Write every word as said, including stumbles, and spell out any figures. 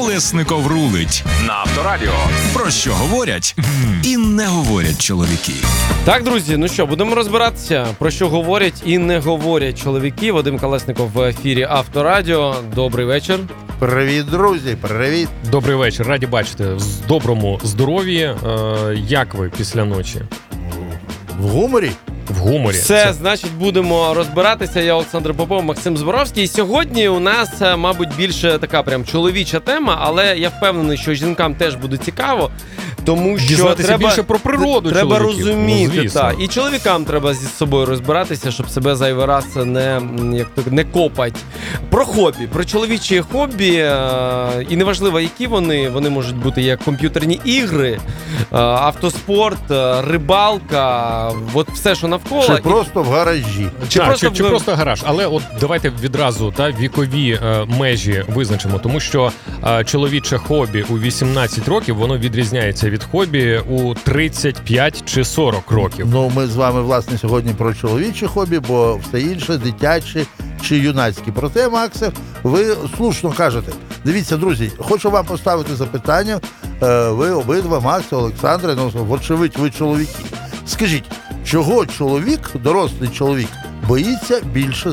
Колесников рулить на Авторадіо. Про що говорять і не говорять чоловіки. Так, друзі, ну що, будемо розбиратися, про що говорять і не говорять чоловіки. Вадим Колесников в ефірі Авторадіо. Добрий вечір. Привіт, друзі, привіт. Добрий вечір, раді бачити в доброму здоров'ї. Е, як ви після ночі? В гуморі? В гуморі. Все, Це... значить, будемо розбиратися. Я Олександр Попов, Максим Зборовський. І сьогодні у нас, мабуть, більше така прям чоловіча тема, але я впевнений, що жінкам теж буде цікаво, тому що дізнатися треба, більше про природу треба чоловіків. розуміти, ну, та. І чоловікам треба зі собою розбиратися, щоб себе зайвий раз не, як то, не копать. Про хобі, про чоловічі хобі, е- і неважливо, які вони, вони можуть бути як комп'ютерні ігри, е- автоспорт, е- рибалка, от все, що навколо. Чи просто в гаражі? Чи, а, просто, чи, чи в... просто гараж. Але от давайте відразу та, вікові е, межі визначимо, тому що е, чоловіче хобі у вісімнадцять років, воно відрізняється від хобі у тридцять п'ять чи сорок років. Ну, ми з вами, власне, сьогодні про чоловічі хобі, бо все інше дитячі чи юнацькі. Проте, Максе, ви слушно кажете. Дивіться, друзі, хочу вам поставити запитання. Е, ви обидва, Макс, Олександре, ну, вочевидь, ви чоловіки. Скажіть, чого чоловік, дорослий чоловік, боїться більше